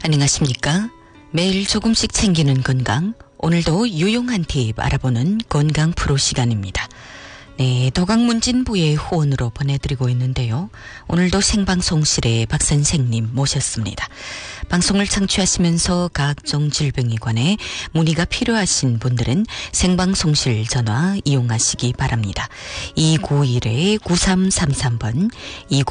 안녕하십니까? 매일 조금씩 챙기는 건강, 오늘도 유용한 팁 알아보는 건강 프로 시간입니다. 네, 도강문진부의 후원으로 보내드리고 있는데요. 오늘도 생방송실에 박 선생님 모셨습니다. 방송을 청취하시면서 각종 질병에 관해 문의가 필요하신 분들은 생방송실 전화 이용하시기 바랍니다. 291-9333번,